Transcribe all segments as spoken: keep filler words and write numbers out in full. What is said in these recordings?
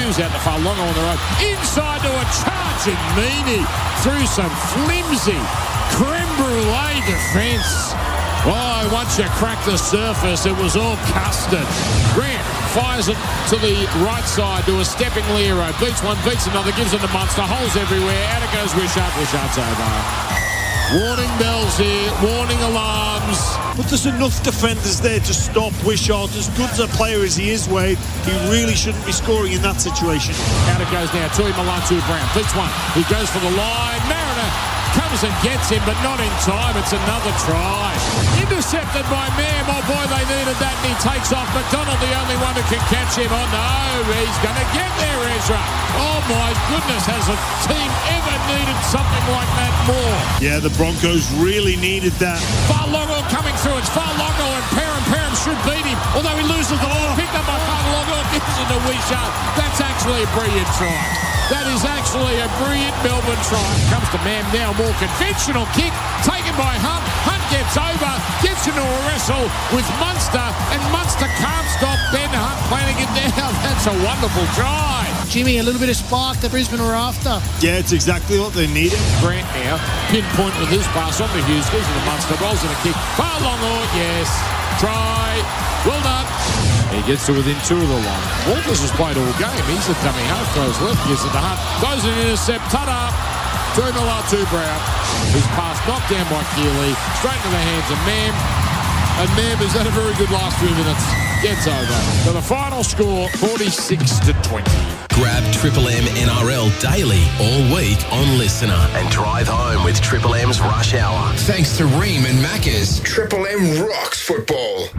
moves out to Farlongo on the road. Inside to a charging Meany through some flimsy creme brulee defence. Oh, once you crack the surface, it was all custard. Grant fires it to the right side to a stepping Lero. Beats one, beats another, gives it to Munster. Holes everywhere. Out it goes Wishart. Wishart's over. Warning bells here, warning alarms. But there's enough defenders there to stop Wishart. As good as a player as he is, Wade, he really shouldn't be scoring in that situation. Out it goes now, Tui Malatu Brown. Beats one, he goes for the line. Mariner comes and gets him, but not in time. It's another try. Intercepted by Mam. Oh boy, they needed that, and he takes off. McDonald, the only one who can catch him. Oh no, he's going to get there, Ezra. Oh my goodness, has a team ever needed something like that more? Yeah, the Broncos really needed that. Farlongo coming through. It's Farlongo, and Perham. Perham should beat him, although he loses the ball. Picked up by Farlongo, gives it to Wishart. That's actually a brilliant try. That is actually a brilliant Melbourne try. Comes to Mam now, more conventional kick, taken by Hunt. Hunt gets over, gets into a wrestle with Munster, and Munster can't stop Ben Hunt planning it down. That's a wonderful try. Jimmy, a little bit of spark that Brisbane were after. Yeah, it's exactly what they needed. Grant now, pinpoint with his pass on to Hughes, gives it to Munster, rolls in a kick. Farlongo, yes, try, well done. He gets to within two of the line. Walters has played all game. He's a dummy half, throws left, gives it to Hunt. Throws an intercept, ta-da! Tui Malatu Brown. His pass knocked down by Keeley. Straight into the hands of Mam. And Mam has had a very good last few minutes. Gets over. So the final score, forty-six to twenty. Grab Triple M N R L daily all week on Listener and drive home with Triple M's Rush Hour. Thanks to Ream and Macca's. Triple M rocks football.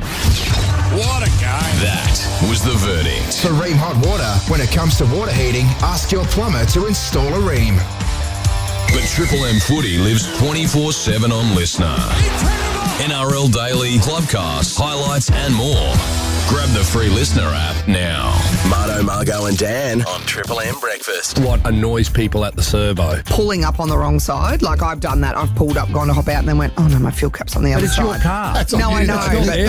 What a game. That was the verdict. For Ream Hot Water, when it comes to water heating, ask your plumber to install a Ream. But Triple M Footy lives twenty-four seven on Listener. N R L Daily, Clubcast, highlights and more. Grab the free Listener app now. Marto, Margo and Dan on Triple M Breakfast. What annoys people at the servo? Pulling up on the wrong side. Like, I've done that. I've pulled up, gone to hop out, and then went, oh no, my fuel cap's on the But other it's side. your car. No, I know.